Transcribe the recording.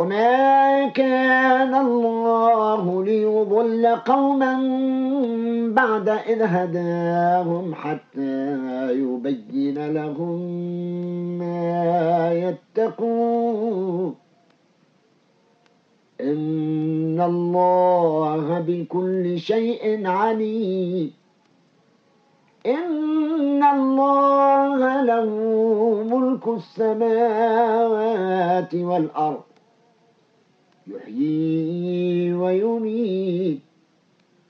وما كان الله ليضل قوما بعد إذ هداهم حتى يبين لهم ما يتقون إن الله بكل شيء عليم إن الله له ملك السماوات والأرض يحيي ويميت